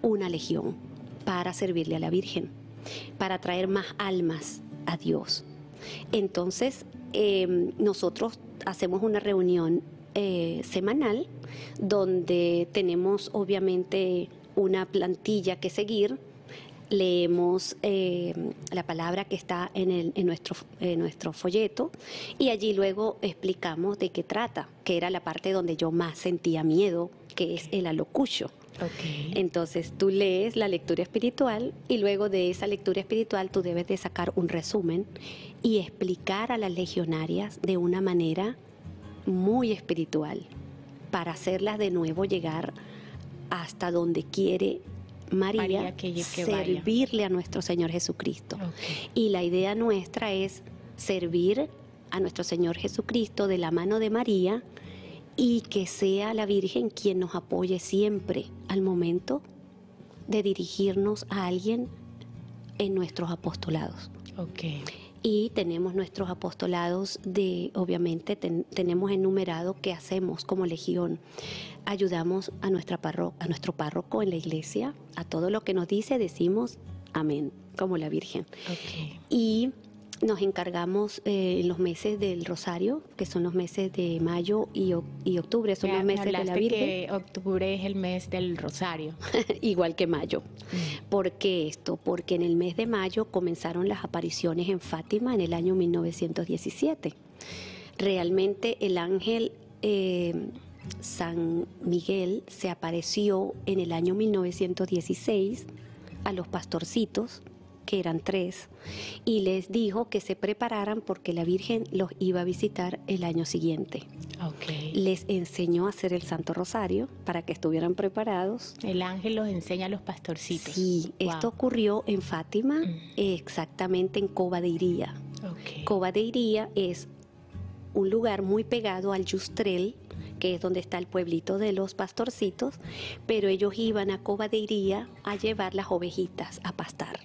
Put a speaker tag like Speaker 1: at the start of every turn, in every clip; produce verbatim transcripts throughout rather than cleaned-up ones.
Speaker 1: una legión para servirle a la Virgen, para traer más almas a Dios. Entonces, eh, nosotros hacemos una reunión eh, semanal donde tenemos obviamente una plantilla que seguir. Leemos eh, la palabra que está en, el, en, nuestro, en nuestro folleto y allí luego explicamos de qué trata, que era la parte donde yo más sentía miedo, que es el alocucho.
Speaker 2: Okay.
Speaker 1: Entonces tú lees la lectura espiritual y luego de esa lectura espiritual tú debes de sacar un resumen y explicar a las legionarias de una manera muy espiritual para hacerlas de nuevo llegar hasta donde quiere María, María que, que servirle vaya. a nuestro Señor Jesucristo.
Speaker 2: Okay.
Speaker 1: Y la idea nuestra es servir a nuestro Señor Jesucristo de la mano de María y que sea la Virgen quien nos apoye siempre al momento de dirigirnos a alguien en nuestros apostolados.
Speaker 2: Okay.
Speaker 1: Y tenemos nuestros apostolados de, obviamente, ten, tenemos enumerado qué hacemos como legión. Ayudamos a, nuestra parro, a nuestro párroco en la iglesia, a todo lo que nos dice decimos amén, como la Virgen.
Speaker 2: Okay.
Speaker 1: Y nos encargamos eh, en los meses del Rosario, que son los meses de mayo y, y octubre, son
Speaker 2: ya,
Speaker 1: los meses de la Virgen.
Speaker 2: Que octubre es el mes del Rosario.
Speaker 1: Igual que mayo.
Speaker 2: Mm.
Speaker 1: ¿Por qué esto? Porque en el mes de mayo comenzaron las apariciones en Fátima en el año mil novecientos diecisiete. Realmente el ángel eh, San Miguel se apareció en el año mil novecientos dieciséis a los pastorcitos, que eran tres, y les dijo que se prepararan porque la Virgen los iba a visitar el año siguiente.
Speaker 2: Okay.
Speaker 1: Les enseñó a hacer el Santo Rosario para que estuvieran preparados.
Speaker 2: El ángel los enseña a los pastorcitos.
Speaker 1: Sí, wow. Esto ocurrió en Fátima, mm. exactamente en Cova de Iría.
Speaker 2: Okay.
Speaker 1: Cova de Iría es un lugar muy pegado al Yustrel, que es donde está el pueblito de los pastorcitos, pero ellos iban a Cova de Iría a llevar las ovejitas a pastar.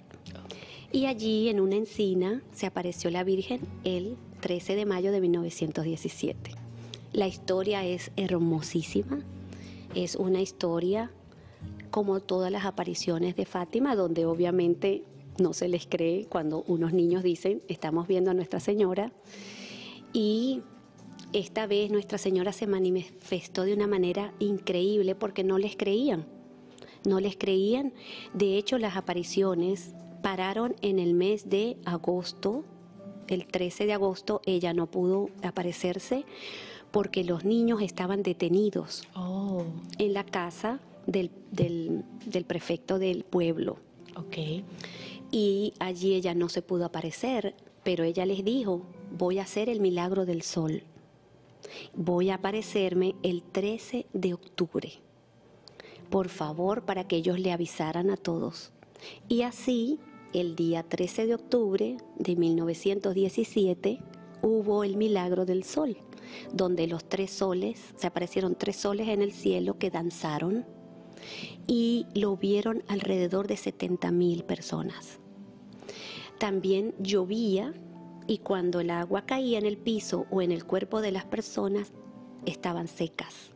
Speaker 1: Y allí en una encina se apareció la Virgen el trece de mayo de mil novecientos diecisiete. La historia es hermosísima, es una historia como todas las apariciones de Fátima, donde obviamente no se les cree cuando unos niños dicen, estamos viendo a Nuestra Señora. Y esta vez Nuestra Señora se manifestó de una manera increíble porque no les creían, no les creían. De hecho, las apariciones pararon en el mes de agosto, el trece de agosto, ella no pudo aparecerse porque los niños estaban detenidos
Speaker 2: oh.
Speaker 1: en la casa del, del, del prefecto del pueblo.
Speaker 2: Okay.
Speaker 1: Y allí ella no se pudo aparecer, pero ella les dijo, voy a hacer el milagro del sol, voy a aparecerme el trece de octubre, por favor, para que ellos le avisaran a todos. Y así, el día trece de octubre de mil novecientos diecisiete, hubo el milagro del sol, donde los tres soles, se aparecieron tres soles en el cielo que danzaron y lo vieron alrededor de setenta mil personas. También llovía y cuando el agua caía en el piso o en el cuerpo de las personas, estaban secas.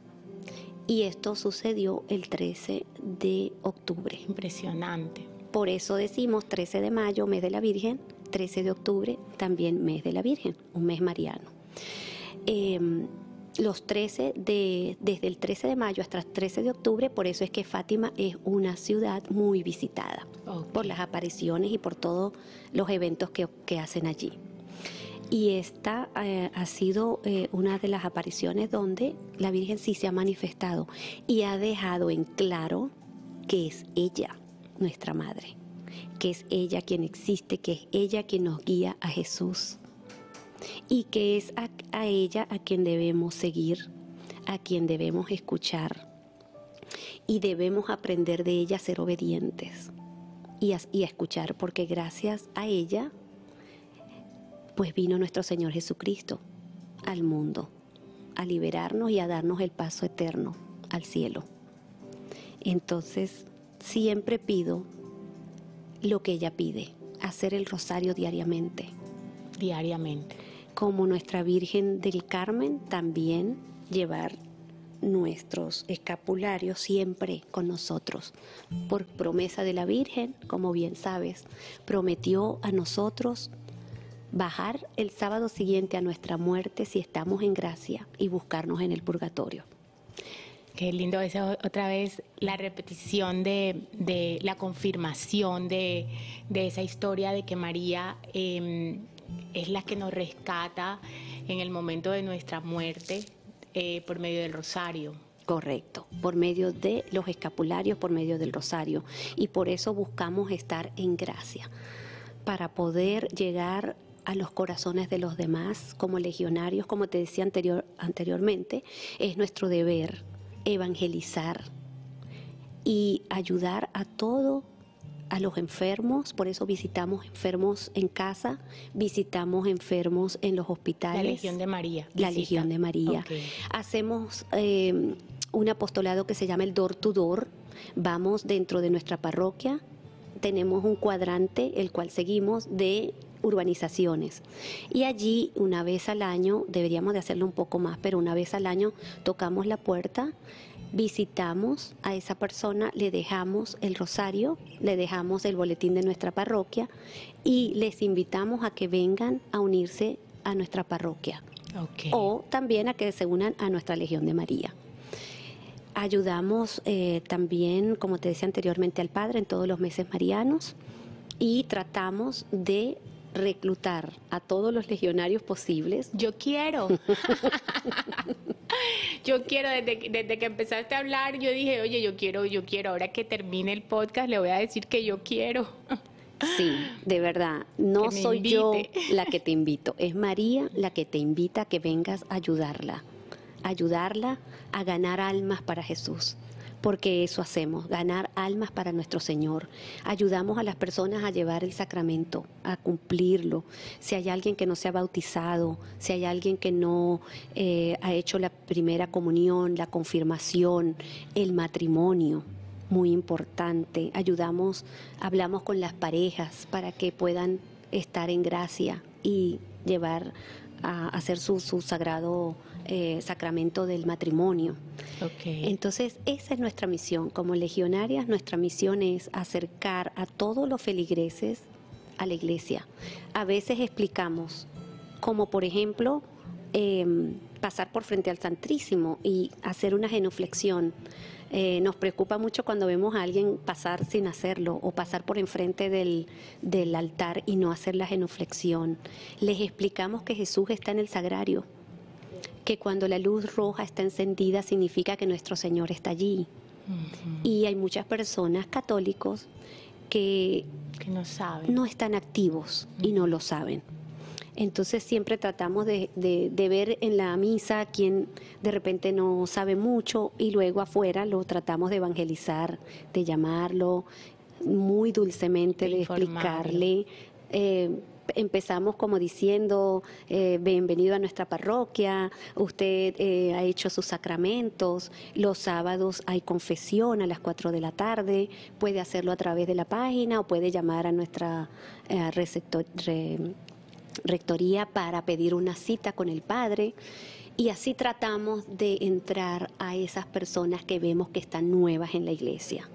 Speaker 1: Y esto sucedió el trece de octubre.
Speaker 2: Impresionante.
Speaker 1: Por eso decimos trece de mayo, mes de la Virgen, trece de octubre, también mes de la Virgen, un mes mariano. Eh, los trece de, desde el trece de mayo hasta el trece de octubre, por eso es que Fátima es una ciudad muy visitada, okay, por las apariciones y por todos los eventos que, que hacen allí. Y esta eh, ha sido eh, una de las apariciones donde la Virgen sí se ha manifestado y ha dejado en claro que es ella, nuestra Madre, que es ella quien existe, que es ella quien nos guía a Jesús y que es a, a ella a quien debemos seguir, a quien debemos escuchar y debemos aprender de ella a ser obedientes y a, y a escuchar, porque gracias a ella pues vino nuestro Señor Jesucristo al mundo a liberarnos y a darnos el paso eterno al cielo. Entonces siempre pido lo que ella pide, hacer el rosario diariamente.
Speaker 2: Diariamente.
Speaker 1: Como nuestra Virgen del Carmen, también llevar nuestros escapularios siempre con nosotros. Por promesa de la Virgen, como bien sabes, prometió a nosotros bajar el sábado siguiente a nuestra muerte si estamos en gracia y buscarnos en el purgatorio.
Speaker 2: Qué lindo eso, otra vez la repetición de, de la confirmación de, de esa historia de que María eh, es la que nos rescata en el momento de nuestra muerte eh, por medio del rosario.
Speaker 1: Correcto, por medio de los escapularios, por medio del rosario. Y por eso buscamos estar en gracia, para poder llegar a los corazones de los demás como legionarios. Como te decía anterior, anteriormente, es nuestro deber evangelizar y ayudar a todo, a los enfermos. Por eso visitamos enfermos en casa, visitamos enfermos en los hospitales.
Speaker 2: La Legión de María.
Speaker 1: La
Speaker 2: visita.
Speaker 1: Legión de María.
Speaker 2: Okay.
Speaker 1: Hacemos eh, un apostolado que se llama el door to door. Vamos dentro de nuestra parroquia, tenemos un cuadrante el cual seguimos de urbanizaciones, y allí una vez al año, deberíamos de hacerlo un poco más, pero una vez al año tocamos la puerta, visitamos a esa persona, le dejamos el rosario, le dejamos el boletín de nuestra parroquia y les invitamos a que vengan a unirse a nuestra parroquia.
Speaker 2: Okay.
Speaker 1: O también a que se unan a nuestra Legión de María. Ayudamos eh, también, como te decía anteriormente, al Padre en todos los meses marianos, y tratamos de reclutar a todos los legionarios posibles.
Speaker 2: Yo quiero. Yo quiero, desde, desde que empezaste a hablar, yo dije, oye, yo quiero, yo quiero, ahora que termine el podcast, le voy a decir que yo quiero.
Speaker 1: Sí, de verdad, no soy
Speaker 2: invite.
Speaker 1: yo la que te invito, es María la que te invita a que vengas a ayudarla, ayudarla a ganar almas para Jesús. Porque eso hacemos, ganar almas para nuestro Señor. Ayudamos a las personas a llevar el sacramento, a cumplirlo. Si hay alguien que no se ha bautizado, si hay alguien que no eh, ha hecho la primera comunión, la confirmación, el matrimonio, muy importante. Ayudamos, hablamos con las parejas para que puedan estar en gracia y llevar a hacer su, su sagrado eh, sacramento del matrimonio.
Speaker 2: Okay.
Speaker 1: Entonces, esa es nuestra misión. Como legionarias, nuestra misión es acercar a todos los feligreses a la iglesia. A veces explicamos, como por ejemplo, eh, pasar por frente al Santísimo y hacer una genuflexión. Eh, nos preocupa mucho cuando vemos a alguien pasar sin hacerlo o pasar por enfrente del, del altar y no hacer la genuflexión. Les explicamos que Jesús está en el sagrario, que cuando la luz roja está encendida significa que nuestro Señor está allí. Uh-huh. Y hay muchas personas católicos que,
Speaker 2: que no saben,
Speaker 1: no están activos uh-huh. y no lo saben. Entonces siempre tratamos de, de, de ver en la misa quien de repente no sabe mucho y luego afuera lo tratamos de evangelizar, de llamarlo muy dulcemente, de, de explicarle. Eh, empezamos como diciendo, eh, bienvenido a nuestra parroquia, usted eh, ha hecho sus sacramentos, los sábados hay confesión a las cuatro de la tarde, puede hacerlo a través de la página o puede llamar a nuestra eh, receptor, re, rectoría para pedir una cita con el padre, y así tratamos de entrar a esas personas que vemos que están nuevas en la iglesia.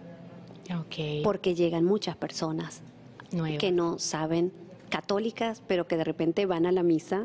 Speaker 2: Okay.
Speaker 1: Porque llegan muchas personas Nueva. que no saben, católicas, pero que de repente van a la misa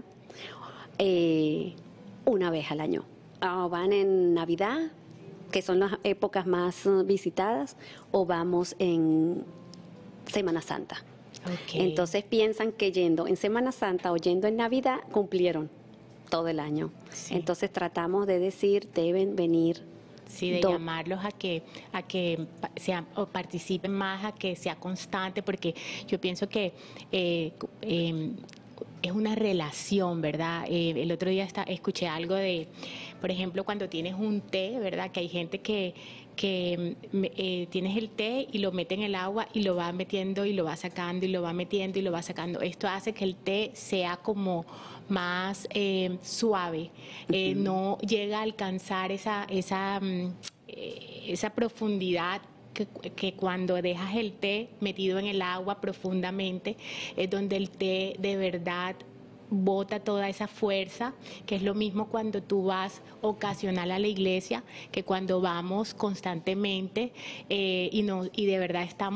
Speaker 1: eh, una vez al año. O van en Navidad, que son las épocas más visitadas, o vamos en Semana Santa. Okay. Entonces piensan que yendo en Semana Santa o yendo en Navidad cumplieron todo el año. Sí. Entonces tratamos de decir, deben venir.
Speaker 2: Sí, de Do- llamarlos a que a que sean o participen más, a que sea constante, porque yo pienso que eh, eh, es una relación, ¿verdad? Eh, el otro día está, escuché algo de, por ejemplo, cuando tienes un té, ¿verdad? Que hay gente que que eh, tienes el té y lo mete en el agua y lo va metiendo y lo va sacando y lo va metiendo y lo va sacando. Esto hace que el té sea como más eh, suave, eh, uh-huh. no llega a alcanzar esa, esa, eh, esa profundidad que, que cuando dejas el té metido en el agua profundamente, es donde el té de verdad bota toda esa fuerza, que es lo mismo cuando tú vas ocasional a la iglesia, que cuando vamos constantemente eh, y, no, y de verdad estamos